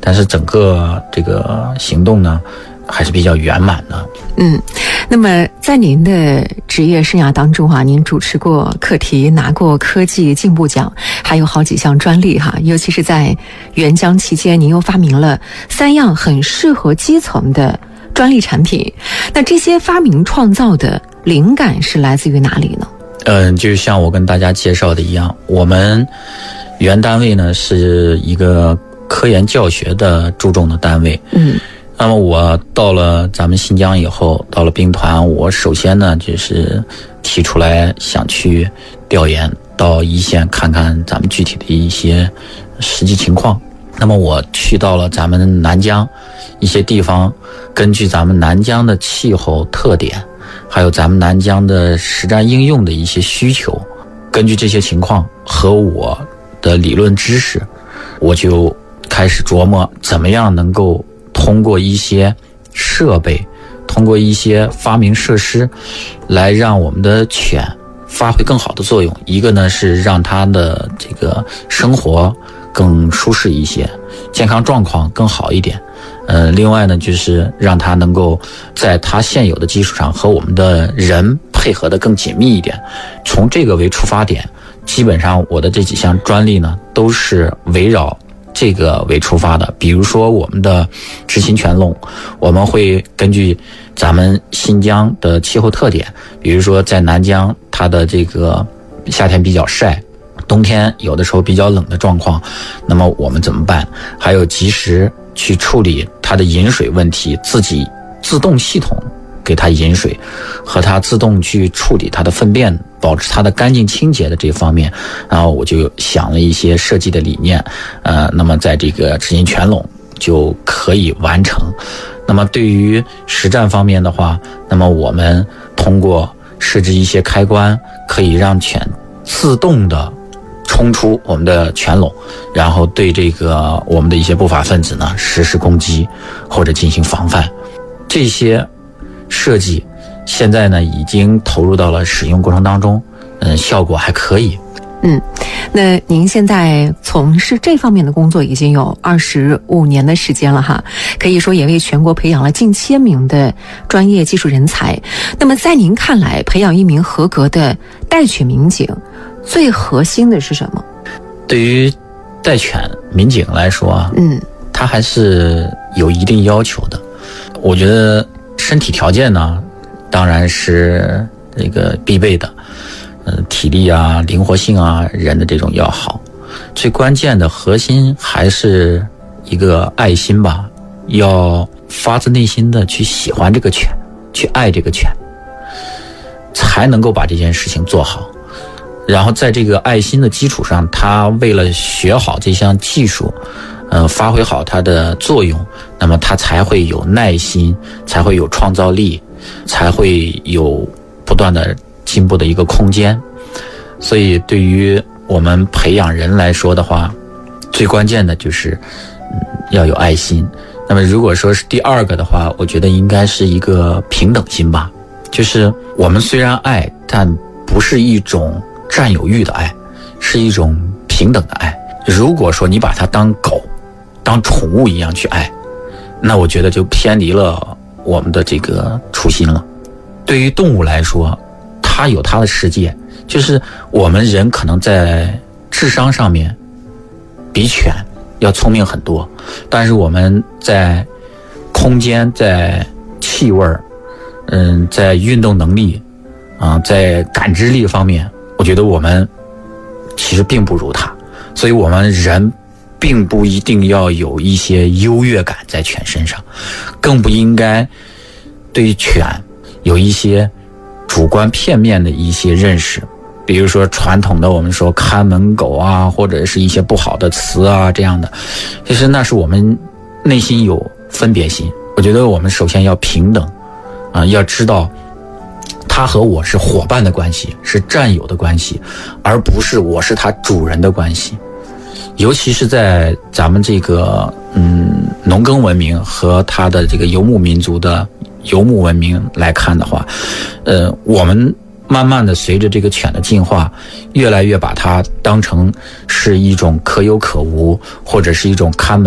但是整个这个行动呢还是比较圆满的。 那么在您的职业生涯当中您主持过课题，拿过科技进步奖，还有好几项专利尤其是在援疆期间，您又发明了3样很适合基层的专利产品。那这些发明创造的灵感是来自于哪里呢？ 就像我跟大家介绍的一样，我们原单位呢是一个科研教学的注重的单位。那么我到了咱们新疆以后，到了兵团，我首先呢就是提出来想去调研，到一线看看咱们具体的一些实际情况。那么我去到了咱们南疆一些地方，根据咱们南疆的气候特点，还有咱们南疆的实战应用的一些需求，根据这些情况和我的理论知识，我就开始琢磨怎么样能够通过一些设备，通过一些发明设施，来让我们的犬发挥更好的作用。一个呢是让它的这个生活更舒适一些，健康状况更好一点。另外呢就是让它能够在它现有的基础上和我们的人配合的更紧密一点。从这个为出发点，基本上我的这几项专利呢都是围绕这个为出发的。比如说我们的执行犬笼，我们会根据咱们新疆的气候特点，比如说在南疆它的这个夏天比较晒，冬天有的时候比较冷的状况，那么我们怎么办？还有及时去处理它的饮水问题，自己自动系统给它饮水，和它自动去处理它的粪便，保持它的干净清洁的这方面。然后我就想了一些设计的理念，那么在这个执行犬笼就可以完成。那么对于实战方面的话，那么我们通过设置一些开关，可以让犬自动的冲出我们的犬笼，然后对这个我们的一些不法分子呢实施攻击或者进行防范。这些设计现在呢已经投入到了使用过程当中，效果还可以。 那您现在从事这方面的工作已经有25年的时间了可以说也为全国培养了近1000名的专业技术人才。那么在您看来，培养一名合格的带犬民警最核心的是什么？ 对于带犬民警来说他还是有一定要求的。我觉得身体条件呢当然是这个必备的，体力啊、灵活性啊，人的这种要好。最关键的核心还是一个爱心吧，要发自内心的去喜欢这个犬，去爱这个犬，才能够把这件事情做好。然后在这个爱心的基础上，他为了学好这项技术，发挥好它的作用，那么他才会有耐心，才会有创造力，才会有不断的进步的一个空间。所以对于我们培养人来说的话，最关键的就是要有爱心。那么如果说是第二个的话，我觉得应该是一个平等心吧，就是我们虽然爱，但不是一种占有欲的爱，是一种平等的爱。如果说你把它当狗当宠物一样去爱，那我觉得就偏离了我们的这个初心了。对于动物来说，它有它的世界，就是我们人可能在智商上面比犬要聪明很多，但是我们在空间、在气味、在运动能力在感知力方面，我觉得我们其实并不如它。所以我们人并不一定要有一些优越感在犬身上，更不应该对犬有一些主观片面的一些认识。比如说传统的我们说看门狗啊，或者是一些不好的词啊这样的，其实那是我们内心有分别心。我觉得我们首先要平等要知道他和我是伙伴的关系，是战友的关系，而不是我是他主人的关系。尤其是在咱们这个农耕文明和他的这个游牧民族的游牧文明来看的话，我们慢慢的随着这个犬的进化，越来越把它当成是一种可有可无，或者是一种看门